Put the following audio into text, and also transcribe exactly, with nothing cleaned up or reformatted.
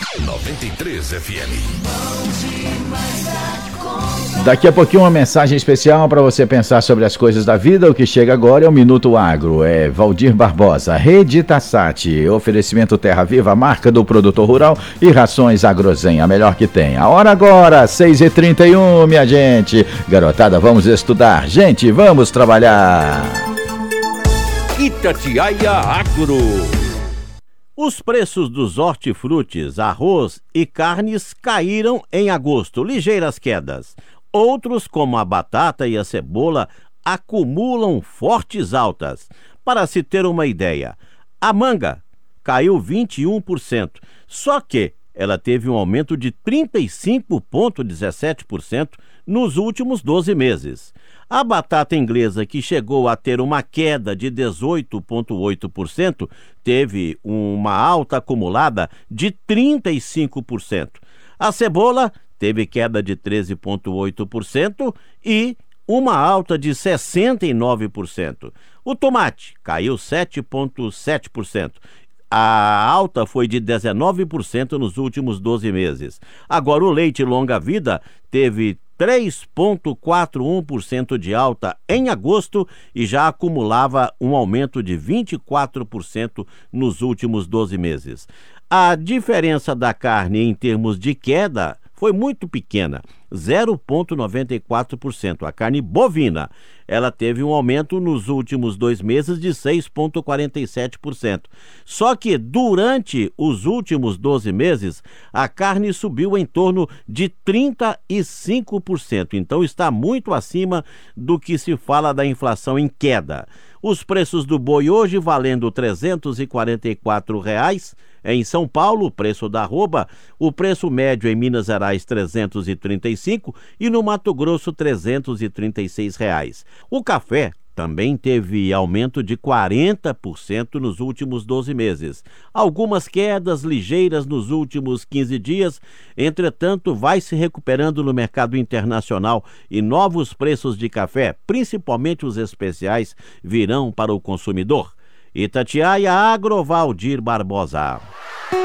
noventa e três F M. Daqui a pouquinho uma mensagem especial para você pensar sobre as coisas da vida. O que chega agora é o Minuto Agro. É Valdir Barbosa, Rede Tassat, oferecimento Terra Viva, marca do produtor rural, e Rações Agrozen, a melhor que tem. A hora agora, seis e trinta e um, minha gente. Garotada, vamos estudar. Gente, vamos trabalhar. Itatiaia Agro. Os preços dos hortifrutis, arroz e carnes caíram em agosto, ligeiras quedas. Outros, como a batata e a cebola, acumulam fortes altas. Para se ter uma ideia, a manga caiu vinte e um por cento, só que ela teve um aumento de trinta e cinco vírgula dezessete por cento nos últimos doze meses. A batata inglesa, que chegou a ter uma queda de dezoito vírgula oito por cento, teve uma alta acumulada de trinta e cinco por cento. A cebola teve queda de treze vírgula oito por cento e uma alta de sessenta e nove por cento. O tomate caiu sete vírgula sete por cento. A alta foi de dezenove por cento nos últimos doze meses. Agora, o leite longa-vida teve três vírgula quarenta e um por cento de alta em agosto e já acumulava um aumento de vinte e quatro por cento nos últimos doze meses. A diferença da carne em termos de queda foi muito pequena, zero vírgula noventa e quatro por cento. A carne bovina, ela teve um aumento nos últimos dois meses de seis vírgula quarenta e sete por cento. Só que durante os últimos doze meses, a carne subiu em torno de trinta e cinco por cento. Então está muito acima do que se fala da inflação em queda. Os preços do boi hoje valendo trezentos e quarenta e quatro reais. Em São Paulo, o preço da arroba, o preço médio em Minas Gerais trezentos e trinta e cinco e no Mato Grosso trezentos e trinta e seis reais. O café também teve aumento de quarenta por cento nos últimos doze meses. Algumas quedas ligeiras nos últimos quinze dias, entretanto, vai se recuperando no mercado internacional e novos preços de café, principalmente os especiais, virão para o consumidor. Itatiaia Agro, Valdir Barbosa.